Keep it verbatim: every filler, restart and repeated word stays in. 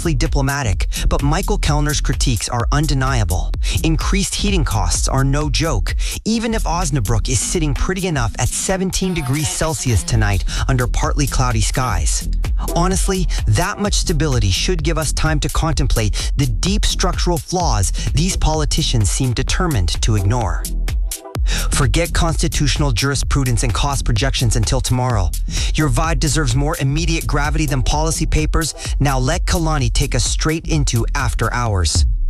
cautiously diplomatic, but Michael Kellner's critiques are undeniable. Increased heating costs are no joke, even if Osnabrück is sitting pretty enough at seventeen degrees Celsius tonight under partly cloudy skies. Honestly, that much stability should give us time to contemplate the deep structural flaws these politicians seem determined to ignore. Forget constitutional jurisprudence and cost projections until tomorrow. Your vibe deserves more immediate gravity than policy papers. Now let Kalani take us straight into after hours.